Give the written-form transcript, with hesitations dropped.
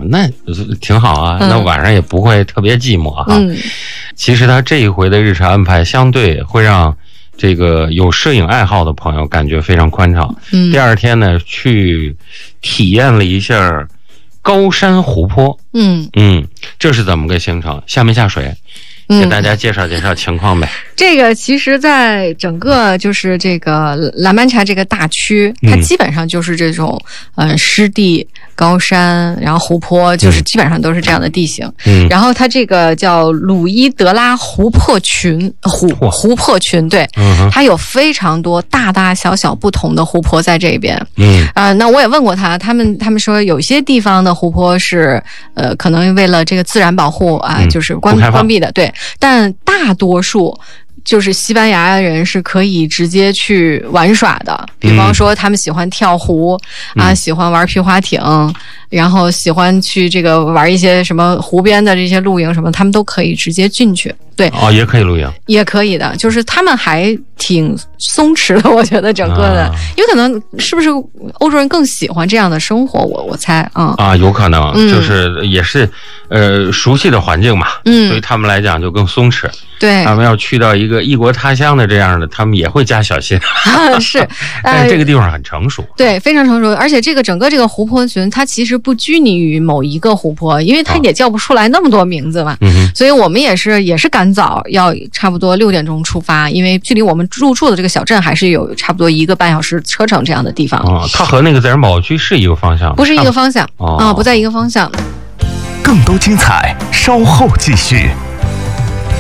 那挺好啊，那晚上也不会特别寂寞哈。其实他这一回的日程安排相对会让这个有摄影爱好的朋友感觉非常宽敞。第二天呢，去体验了一下高山湖泊。这是怎么个行程？下没下水？给大家介绍介绍情况呗。 这个其实在整个就是这个兰曼查这个大区，它基本上就是这种湿地、高山，然后湖泊，就是基本上都是这样的地形。然后它这个叫鲁伊德拉湖泊群，湖泊群，对，它有非常多大大小小不同的湖泊在这边。那我也问过他们说有些地方的湖泊是可能为了这个自然保护啊，就是关闭的，对，但大多数就是西班牙人是可以直接去玩耍的，比方说他们喜欢跳湖啊，喜欢玩皮划艇，然后喜欢去这个玩一些什么湖边的这些露营什么，他们都可以直接进去。对， 也可以露营， 也可以的，就是他们还挺松弛的，我觉得整个的，有可能是不是欧洲人更喜欢这样的生活？我猜有可能，就是也是熟悉的环境嘛，对于他们来讲就更松弛。 对， 他们要去到一个异国他乡的这样的，他们也会加小心。 是， 但是这个地方很成熟， 对，非常成熟，而且这个整个这个湖泊群，它其实不拘泥于某一个湖泊，因为它也叫不出来那么多名字嘛。所以我们也是赶早，要差不多6点钟出发，因为距离我们入住的这个小镇还是有差不多1个半小时车程这样的地方。 它和那个自然保护区是一个方向？ 不是一个方向不在一个方向。 更多精彩稍后继续。